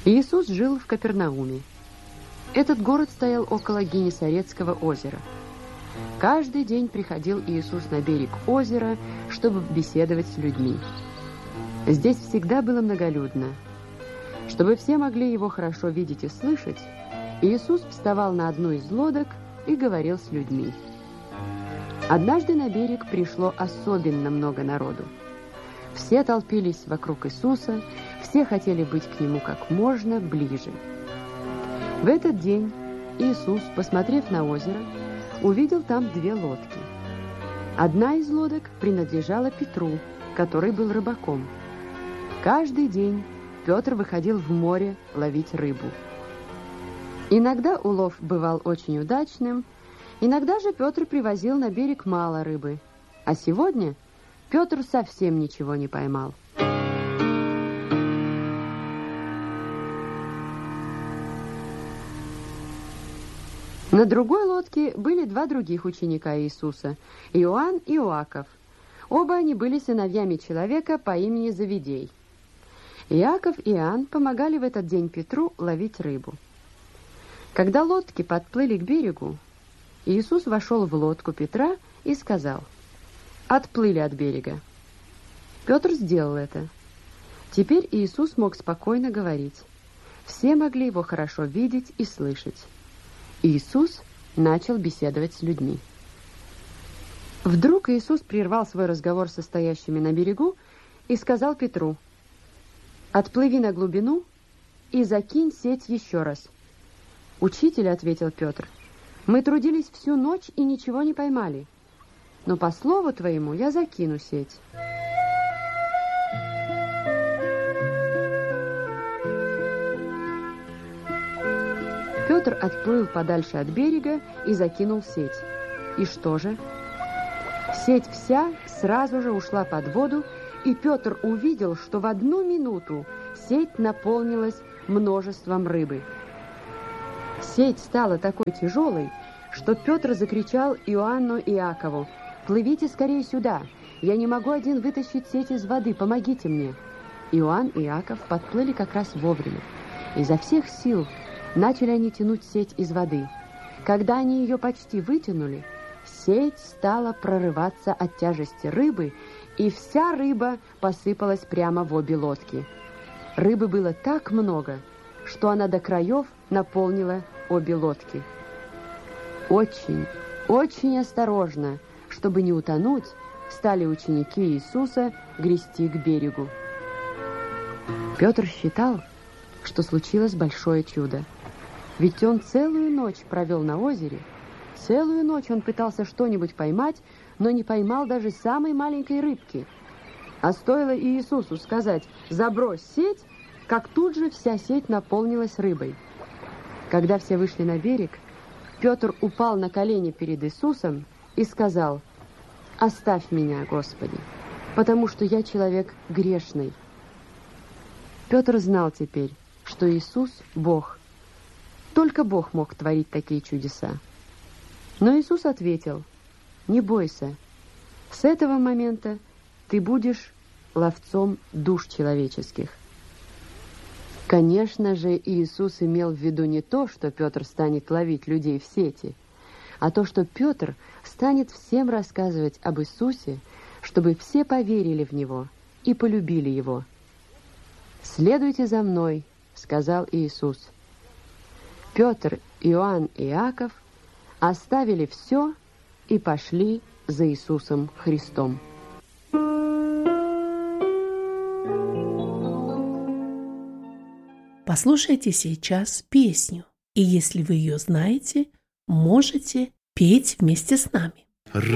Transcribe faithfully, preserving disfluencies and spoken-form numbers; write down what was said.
Иисус жил в Капернауме. Этот город стоял около Генесарецкого озера. Каждый день приходил Иисус на берег озера, чтобы беседовать с людьми. Здесь всегда было многолюдно. Чтобы все могли его хорошо видеть и слышать, Иисус вставал на одну из лодок и говорил с людьми. Однажды на берег пришло особенно много народу. Все толпились вокруг Иисуса, все хотели быть к Нему как можно ближе. В этот день Иисус, посмотрев на озеро, увидел там две лодки. Одна из лодок принадлежала Петру, который был рыбаком. Каждый день Петр выходил в море ловить рыбу. Иногда улов бывал очень удачным, иногда же Петр привозил на берег мало рыбы, а сегодня Петр совсем ничего не поймал. На другой лодке были два других ученика Иисуса, Иоанн и Иаков. Оба они были сыновьями человека по имени Завидей. Иаков и Иоанн помогали в этот день Петру ловить рыбу. Когда лодки подплыли к берегу, Иисус вошел в лодку Петра и сказал: «Отплыли от берега». Петр сделал это. Теперь Иисус мог спокойно говорить. Все могли его хорошо видеть и слышать. Иисус начал беседовать с людьми. Вдруг Иисус прервал свой разговор со стоящими на берегу и сказал Петру: «Отплыви на глубину и закинь сеть еще раз». «Учитель», — ответил Петр, — «мы трудились всю ночь и ничего не поймали. Но по слову твоему я закину сеть». Петр отплыл подальше от берега и закинул сеть. И что же? Сеть вся сразу же ушла под воду, и Петр увидел, что в одну минуту сеть наполнилась множеством рыбы. Сеть стала такой тяжелой, что Петр закричал Иоанну и Иакову: «Плывите скорее сюда! Я не могу один вытащить сеть из воды, помогите мне!» Иоанн и Иаков подплыли как раз вовремя. Изо всех сил начали они тянуть сеть из воды. Когда они ее почти вытянули, сеть стала прорываться от тяжести рыбы, и вся рыба посыпалась прямо в обе лодки. Рыбы было так много, что она до краев наполнила обе лодки. Очень, очень осторожно, чтобы не утонуть, стали ученики Иисуса грести к берегу. Петр считал, что случилось большое чудо. Ведь он целую ночь провел на озере, целую ночь он пытался что-нибудь поймать, но не поймал даже самой маленькой рыбки. А стоило Иисусу сказать «забрось сеть», как тут же вся сеть наполнилась рыбой. Когда все вышли на берег, Петр упал на колени перед Иисусом и сказал: «Оставь меня, Господи, потому что я человек грешный». Петр знал теперь, что Иисус – Бог. Только Бог мог творить такие чудеса. Но Иисус ответил: «Не бойся, с этого момента ты будешь ловцом душ человеческих». Конечно же, Иисус имел в виду не то, что Петр станет ловить людей в сети, а то, что Петр станет всем рассказывать об Иисусе, чтобы все поверили в Него и полюбили Его. «Следуйте за мной», — сказал Иисус. Петр, Иоанн и Иаков оставили все и пошли за Иисусом Христом. Послушайте сейчас песню, и если вы ее знаете, можете петь вместе с нами.